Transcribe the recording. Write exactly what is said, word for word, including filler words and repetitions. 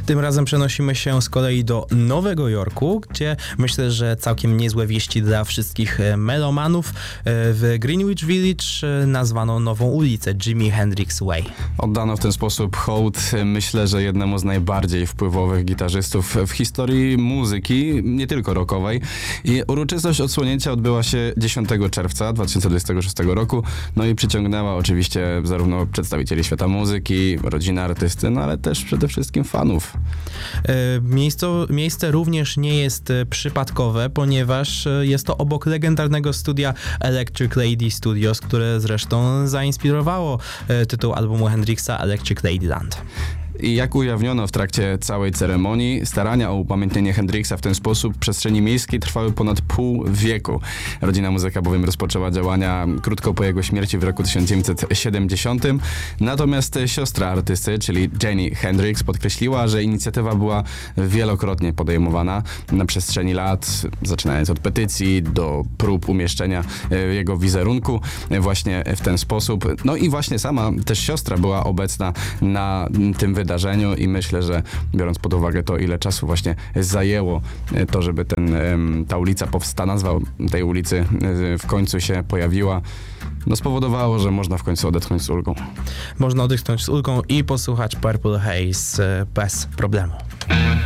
Tym razem przenosimy się z kolei do Nowego Jorku, gdzie myślę, że całkiem niezłe wieści dla wszystkich melomanów. W Greenwich Village nazwano nową ulicę Jimi Hendrix Way. Oddano w ten sposób hołd, myślę, że jednemu z najbardziej wpływowych gitarzystów w historii muzyki, nie tylko rockowej. I uroczystość odsłonięcia odbyła się dziesiątego czerwca dwa tysiące dwudziestego szóstego roku, no i przyciągnęła oczywiście zarówno przedstawicieli świata muzyki, rodziny artysty, no ale też przede wszystkim fanów. Miejsce, miejsce również nie jest przypadkowe, ponieważ jest to obok legendarnego studia Electric Lady Studios, które zresztą zainspirowało tytuł albumu Hendrixa Electric Ladyland. I jak ujawniono w trakcie całej ceremonii, starania o upamiętnienie Hendrixa w ten sposób w przestrzeni miejskiej trwały ponad pół wieku. Rodzina muzyka bowiem rozpoczęła działania krótko po jego śmierci w roku tysiąc dziewięćset siedemdziesiątym. Natomiast siostra artysty, czyli Jenny Hendrix, podkreśliła, że inicjatywa była wielokrotnie podejmowana na przestrzeni lat, zaczynając od petycji do prób umieszczenia jego wizerunku właśnie w ten sposób. No i właśnie sama też siostra była obecna na tym wydarzeniu i myślę, że biorąc pod uwagę to, ile czasu właśnie zajęło to, żeby ten, ta ulica powstała, nazwa tej ulicy w końcu się pojawiła, no spowodowało, że można w końcu odetchnąć z ulgą. Można odetchnąć z ulgą i posłuchać Purple Haze bez problemu.